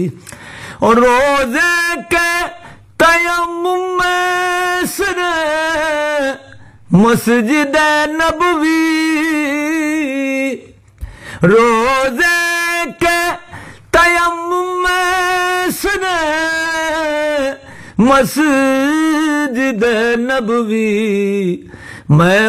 और रोजे के तयम्मुम में सरे मस्जिद नबवी, रोजे के तयम्मुम में सरे मस्जिद नबवी। मैं